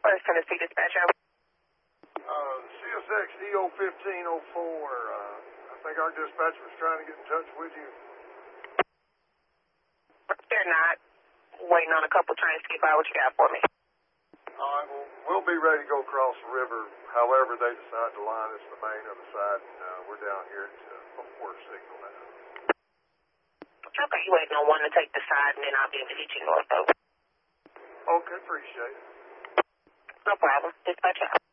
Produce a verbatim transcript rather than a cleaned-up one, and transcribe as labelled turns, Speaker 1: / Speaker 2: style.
Speaker 1: West Tennessee Dispatcher.
Speaker 2: Uh, C S X E O fifteen oh four, uh, I think our dispatcher was trying to get in touch with you.
Speaker 1: They're not. Waiting on a couple trains to get by. What you got for me?
Speaker 2: All right, well, we'll be ready to go across the river however they decide to line us the main other side, and uh, we're down here at uh, four signal now.
Speaker 1: Okay, you waiting on one to take the side, and then I'll be able to get you north over.
Speaker 2: Okay, appreciate it.
Speaker 1: No problem. Dispatch out.